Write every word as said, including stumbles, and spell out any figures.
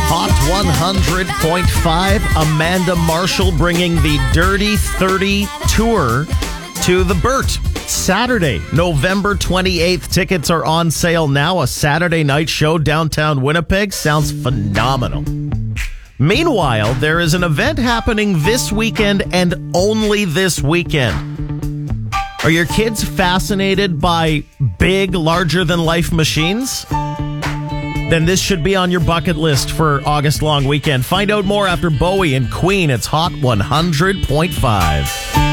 Hot one hundred point five. Amanda Marshall bringing the Dirty thirty tour to the Burt. Saturday, November twenty-eighth. Tickets are on sale now. A Saturday night show downtown Winnipeg. Sounds phenomenal. Meanwhile, there is an event happening this weekend and only this weekend. Are your kids fascinated by big, larger-than-life machines? Then this should be on your bucket list for August long weekend. Find out more after Bowie and Queen. It's Hot one hundred point five.